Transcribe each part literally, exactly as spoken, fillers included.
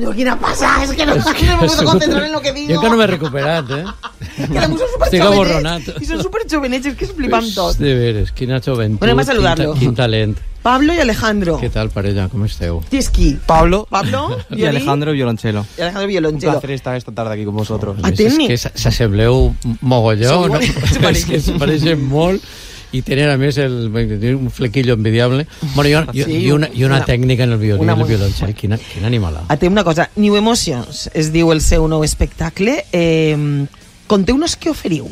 Digo, quina passa? És que no, és que no me puedo concentrar en lo que digo. Jo encara no m'he recuperat, eh? Que a més són superjovenets. I són superjovenets, és que és flipant tot. De veres, quina joventut. Bueno, anem a saludarlo. Quin, quin talent. Pablo y Alejandro. ¿Qué tal, parella? ¿Cómo esteu? Tisqui. Pablo. Pablo. Y Alejandro violonchelo. Y Alejandro violonchelo. Un placer estar esta tarde aquí con vosotros. A técnic. És que s'assembleu mogolló, Sí, no? igual, És que se pareixen molt i tenen a més el, un flequillo envidiable. Bueno, i, una, Sí, i, una, i una, una- tècnica en el violí, una en el molt- violoncel. Quina, quina animalada. A té una cosa. New Emotions es diu el seu nou espectacle. Eh, conteu-nos què oferiu.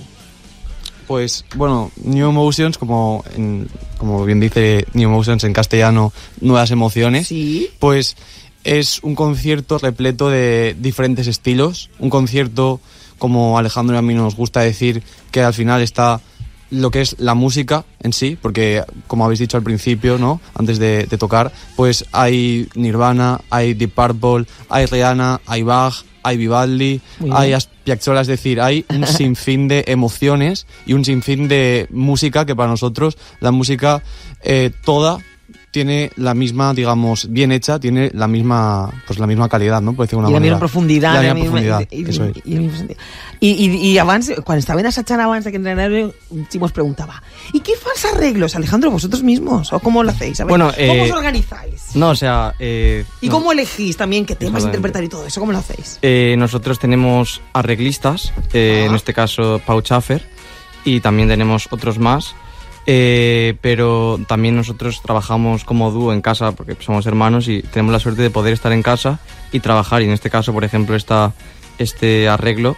Pues bueno, New Emotions, como, en- como bien dice New Emotions en castellano, nuevas emociones, Sí. pues es un concierto repleto de diferentes estilos, un concierto, como Alejandro y a mí nos gusta decir, que al final está lo que es la música en sí, porque como habéis dicho al principio, ¿no? Antes de, de tocar, pues hay Nirvana, hay Deep Purple, hay Rihanna, hay Bach, hay Vivaldi, Muy hay bien. As- Piazzolla, es decir, hay un sinfín de emociones y un sinfín de música que para nosotros la música eh, toda tiene la misma, digamos, bien hecha, tiene la misma, pues la misma calidad, ¿no? Por decir una I la manera. misma profunditat. La la misma profundidad, i, eso es. i, i, i, i, I abans, quan estaven assajant abans de que entrenara, Chimo os preguntaba, ¿y qué fans arreglos, Alejandro, vosotros mismos? ¿O cómo lo hacéis? A ver, Bueno, ¿cómo eh, os organizáis? No, o sea... Eh, ¿Y no. cómo elegís también qué temas Exactamente. interpretar y todo eso? ¿Cómo lo hacéis? Eh, nosotros tenemos arreglistas, eh, Ah. en este caso Pau Schaffer, y también tenemos otros más, eh, pero también nosotros trabajamos como dúo en casa porque somos hermanos y tenemos la suerte de poder estar en casa y trabajar, y en este caso, por ejemplo, esta, este arreglo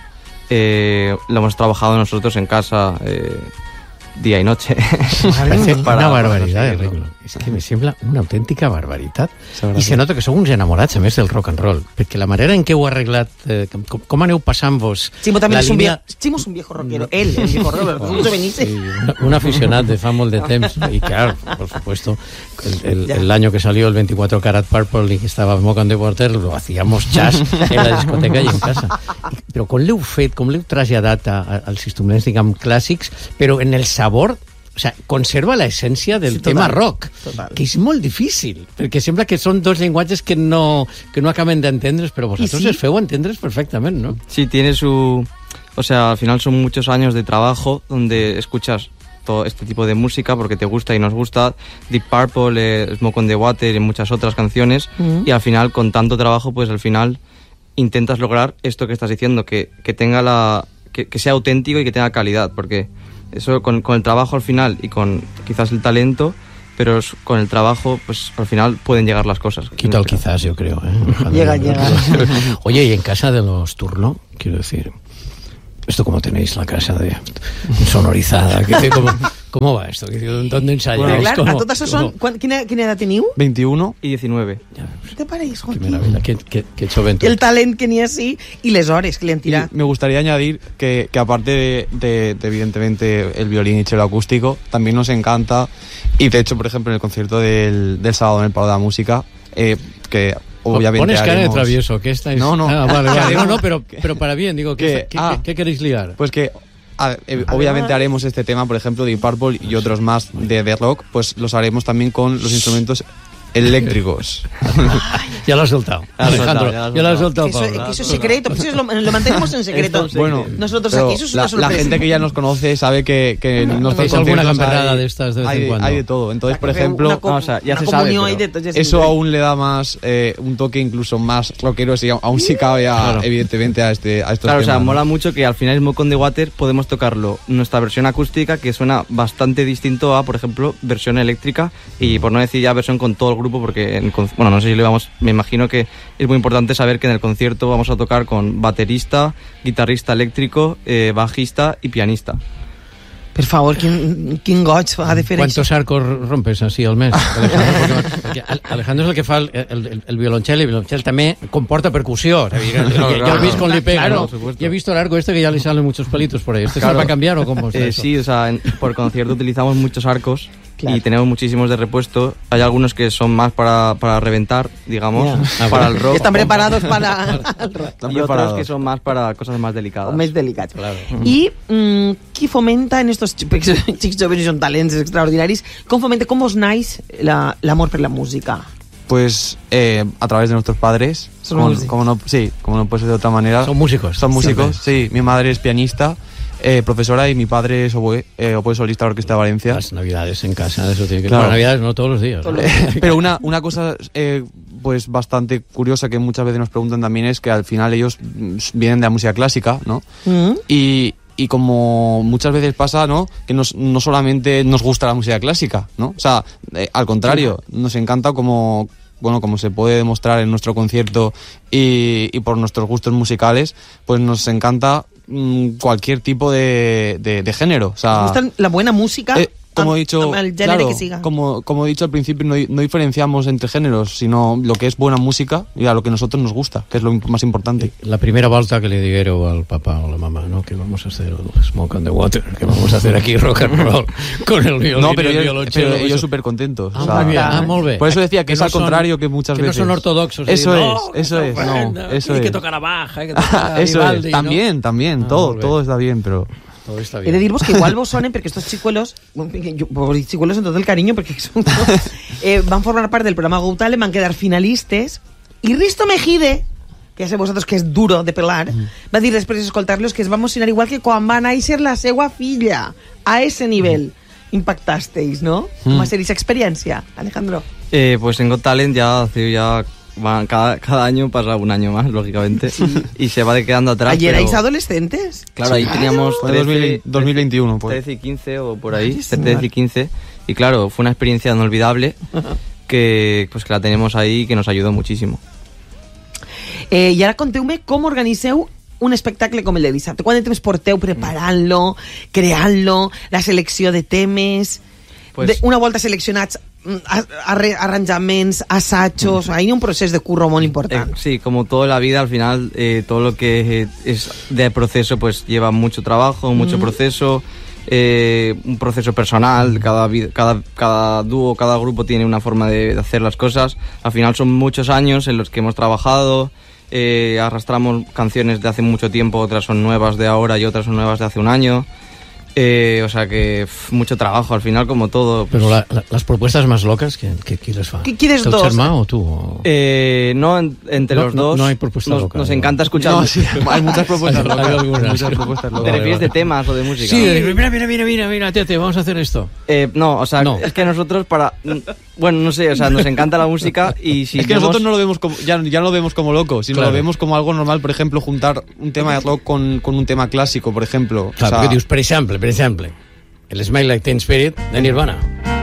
eh, lo hemos trabajado nosotros en casa eh, día y noche. Parece Para- una para barbaritat de conseguirlo. reglo. És que me sembla una autèntica barbaritat. La verdad I se que- nota que sou uns enamorats, a més, del rock and roll, perquè la manera en què heu arreglat, eh, com, com aneu passant-vos Chimo también la es un línia... viejo, Chimo es un viejo rockero. Él, el viejo rockero. Oh, Mucho venirse. sí, un, un aficionat de fa molt de temps y claro, por supuesto el, el, Ya. el año que salió el veinticuatro Karat Purple y que estaba Smoke on the Water lo hacíamos jazz en la discoteca y en casa, però com l'heu fet, com l'heu traslladat a, a, als instruments, diguem, clàssics, però en el sabor, o sea, conserva la essència del Sí, total, tema rock, total. que és molt difícil, perquè sembla que són dos llenguatges que no, que no acaben d'entendre's, però vosaltres sí? es feu entendre's perfectament, no? Sí, tiene su... O sea, al final son muchos años de trabajo donde escuchas todo este tipo de música porque te gusta y nos gusta. Deep Purple, eh, Smoke on the Water y muchas otras canciones. Mm. Y al final, con tanto trabajo, pues al final intentas lograr esto que estás diciendo, que, que tenga la... Que, que sea auténtico y que tenga calidad, porque eso con, con el trabajo al final y con quizás el talento, pero es- con el trabajo, pues al final pueden llegar las cosas. Quita el quizás, yo creo. ¿eh? Llega, llega. Oye, y en casa de los Turno, quiero decir, ¿esto cómo tenéis la casa de sonorizada? ¿Qué, qué- cómo, ¿Cómo va esto? ¿Qué- ¿Dónde ensayáis? Bueno, clar, ¿Cómo- a tot això són... cómo? Quan, quina, quina edat teniu? veintiuno. Y diecinueve. Ya, Què te pareix, qué Joaquín? maravilla, qué, qué, qué joventut. El talent que n'hi ha sí i les hores que li han Y tirat. me gustaría añadir que, que aparte de, de- de, evidentemente el violín y cello acústico, también nos encanta, y de hecho, por ejemplo, en el concierto del, del sábado en el Palo de la Música, eh, que obviamente Pones cara de haremos- travieso, ¿qué estáis? No, no. Ah, vale, vale. No, Haremos- no, pero, pero para bien, digo, ¿qué, que- qué, ah. qué- qué queréis liar? Pues que a- eh, obviamente haremos este tema, por ejemplo, de Deep Purple y otros más de, de rock, pues los haremos también con los instrumentos eléctricos. Ya lo has soltado. Ya lo has Alejandro, soltado, ya lo has ya lo has soltado. soltado, Que eso, Pablo. que eso es secreto, pues eso lo, lo mantenemos en secreto. Bueno, nosotros pero aquí, eso es la, una sorpresa. la gente que ya nos conoce sabe que, que nuestros ¿Hacéis alguna conciertos gamberrada hay- de estas de vez hay, en cuando? hay de todo. Entonces, por Una ejemplo, co- vamos a ver, ya una se sabe, comunión pero ahí de todo, ya se eso sabe. aún le da más eh, un toque incluso más rockero, si- aún sí cabe a, Claro. evidentemente a este a estos Claro, o sea, temas, ¿no? mola mucho que al final Smoke on the Water podemos tocarlo nuestra versión acústica, que suena bastante distinto a, por ejemplo, versión eléctrica, y por no decir ya versión con todo el grupo, porque, en con- bueno, no sé si le vamos, me imagino que es muy importante saber que en el concierto vamos a tocar con baterista, guitarrista eléctrico, eh, bajista y pianista. Per favor, quin, quin goig ha de fer això. ¿Cuántos arcos rompes así al mes? Alejandro, Porque- porque Al- Alejandro es el que fa el, el, el, el violonchelo, y el violonchelo también comporta percusión. Ya, ya has visto con le pega, Claro, ¿no? Ya he visto el arco este que ya le salen muchos pelitos por ahí. ¿Este Claro. se va a cambiar o cómo está Eh, eso? sí, o sea, en- por concierto utilizamos muchos arcos. Claro. Y tenemos muchísimos de repuesto. Hay algunos que son más para, para reventar, digamos, Ya. para el rock. Estan preparados para el rock. Están Y otros preparados. que son más para cosas más delicadas. O més delicats. Claro. I mm, qui fomenta en estos xics xics joves i són talents extraordinaris, com fomenta, com us naix la- l'amor per la música? pues eh, a través de nuestros padres. Son como, músicos. como no, sí, como no puede ser de otra manera. Son músicos. Son músicos, Siempre. sí. Mi madre es pianista, eh, profesora, y mi padre es oboe, eh, oboe solista de la Orquesta de Valencia. Las navidades en casa, eso tiene que Claro. Bueno, navidades no todos los días. ¿no? Pero una, una cosa eh, pues bastante curiosa que muchas veces nos preguntan también es que al final ellos mm, vienen de la música clásica, ¿no? Mm. Y, y como muchas veces pasa, ¿no? Que nos, no solamente nos gusta la música clásica, ¿no? O sea, eh, al contrario, nos encanta como, bueno, como se puede demostrar en nuestro concierto y, y por nuestros gustos musicales, pues nos encanta mm, cualquier tipo de, de, de género. O sea, ¿Os gusta la buena música? eh, como Am- he dicho, am- el género claro, que siga. como, como he dicho al principio, no, no diferenciamos entre géneros, sino lo que es buena música y a lo que a nosotros nos gusta, que es lo más importante. La primera volta que le dieron al papá o a la mamá, ¿no? Que vamos a hacer el Smoke on the Water, que vamos a hacer aquí rock and roll con el violín No, pero y el ellos, violonchelo, pero eso. ellos súper contentos. Ah, o sea, muy bien, ah, molt bé. Por eso decía que, Que es no al son- contrario que muchas que no veces. son ortodoxos. de Eso dir, es, no, eso que es, no, no, eso hay que es. tocar a Baja, hay que tocar a Eso Vivaldi, es, ¿no? también, también, Ah, todo, molt bé. todo está bien, pero... Todo está He bien. de dir-vos que igual vos sonen perquè estos xicuelos, bueno, que jo, vos dic xicuelos en tot el carinyo perquè són, eh, van formar part del programa Got Talent, van quedar finalistes i Risto Mejide, que ja sé vosaltres que és duro de pelar, mm. va dir després d'escoltar-los que es va emocionar igual que quan va néixer la seva filla. A ese nivell impactasteis, ¿no? Mm. Com va ser esa experiència, Alejandro? Eh, pues en Got Talent ya hace ya va- cada, cada año pasa un año más, lógicamente, y se va quedando atrás. Ayer pero- erais adolescentes. Claro, ahí teníamos Fue trece, dos mil- dos mil veintiuno, pues. trece y quince o por ahí, Ay, señor. trece y quince. Y claro, fue una experiencia inolvidable que pues que la tenemos ahí y que nos ayudó muchísimo. Eh, I ara conteu-me com organitzeu un espectacle com el de dissabte. Quant de temps porteu preparant-lo, creant-lo, la selecció de temes... Pues- de, una volta seleccionats mm, a- arre- arranjaments, assajos... Mm. Ahí hi ha un procés de curro molt important. Eh, sí, como toda la vida, al final, eh, todo lo que eh, es de proceso, pues lleva mucho trabajo, mucho proceso, eh, un proceso personal. Cada, vid- cada, cada dúo, cada grupo tiene una forma de, de hacer las cosas. Al final son muchos años en los que hemos trabajado, eh, arrastramos canciones de hace mucho tiempo, otras son nuevas de ahora y otras son nuevas de hace un año. Eh, o sea que pff, mucho trabajo al final, como todo. pues, Pero la, la, las propuestas más locas, ¿quién, qué quieres fa? ¿Qué quieres ¿El dos? germà o tú? O... Eh, no, en- entre No, los no- dos no hay propuesta nos, loca, nos ¿no? encanta escuchar. No, sí, hay muchas propuestas Hay- hay locas. algunas. Muchas propuestas ¿Te locas. refieres de temas o de música? Sí, de- mira, mira, mira, mira, mira, tete, vamos a hacer esto. Eh, no, o sea, No. es que nosotros para... Bueno, no sé, o sea, nos encanta la música y si Es que vemos- nosotros no lo vemos como, ya, ya no lo vemos como loco, sino Claro. lo vemos como algo normal, por ejemplo, juntar un tema de rock con, con un tema clásico, por ejemplo. Claro, O sea, porque dius, per exemple, per exemple, el Smile Like Teen Spirit de Nirvana.